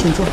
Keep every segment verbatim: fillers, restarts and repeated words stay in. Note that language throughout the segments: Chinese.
请坐。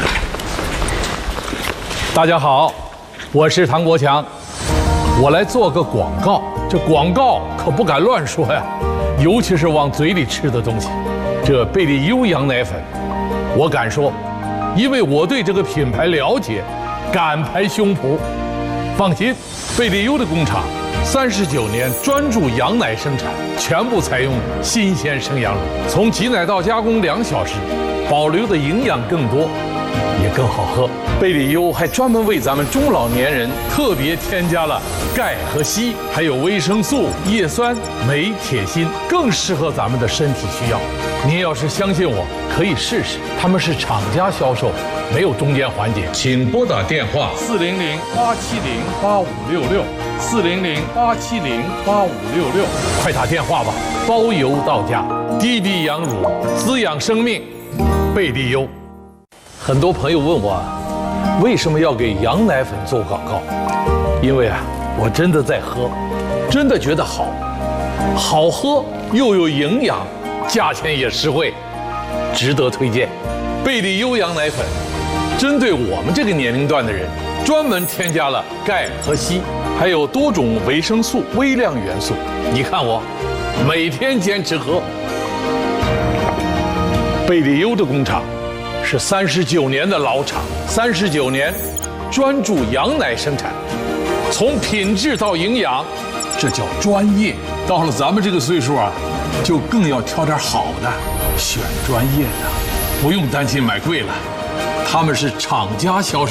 大家好，我是唐国强，我来做个广告。这广告可不敢乱说呀，尤其是往嘴里吃的东西。这贝利优羊奶粉，我敢说，因为我对这个品牌了解，敢拍胸脯。放心，贝利优的工厂三十九年专注羊奶生产，全部采用新鲜生羊乳，从挤奶到加工两小时，保留的营养更多，也更好喝。贝利优还专门为咱们中老年人特别添加了钙和硒，还有维生素、叶酸、镁、铁、锌，更适合咱们的身体需要。您要是相信我，可以试试。他们是厂家销售，没有中间环节。请拨打电话四零零八七零八五六六四零零八七零八五六六，快打电话吧，包邮到家。滴滴羊乳，滋养生命，贝利优。很多朋友问我，为什么要给羊奶粉做广告？因为啊，我真的在喝，真的觉得好，好喝又有营养，价钱也实惠，值得推荐。贝利优羊奶粉针对我们这个年龄段的人，专门添加了钙和硒，还有多种维生素、微量元素。你看我每天坚持喝。贝利优的工厂是三十九年的老厂，三十九年专注羊奶生产，从品质到营养，这叫专业。到了咱们这个岁数啊，就更要挑点好的，选专业的，不用担心买贵了。他们是厂家销售。